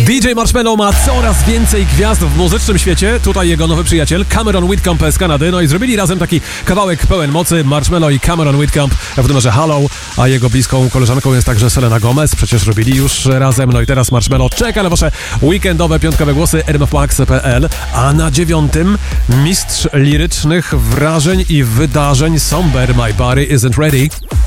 DJ Marshmello ma coraz więcej gwiazd w muzycznym świecie. Tutaj jego nowy przyjaciel Cameron Whitcomb z Kanady. No i zrobili razem taki kawałek pełen mocy. Marshmello i Cameron Whitcomb w numerze Hello, a jego bliską koleżanką jest także Selena Gomez. Przecież robili już razem. No i teraz Marshmello czeka na wasze weekendowe piątkowe głosy rmfmax.pl. A na 9. mistrz lirycznych wrażeń i wydarzeń Somber My Body Isn't Ready.